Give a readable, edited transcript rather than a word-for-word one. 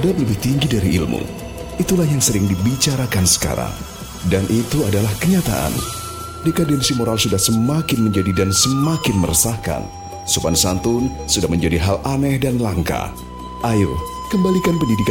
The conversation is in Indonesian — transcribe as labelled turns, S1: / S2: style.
S1: adab lebih tinggi dari ilmu. Itulah yang sering dibicarakan sekarang. Dan itu adalah kenyataan. Dekadensi moral sudah semakin menjadi dan semakin meresahkan. Sopan santun sudah menjadi hal aneh dan langka. Ayo, kembalikan pendidikan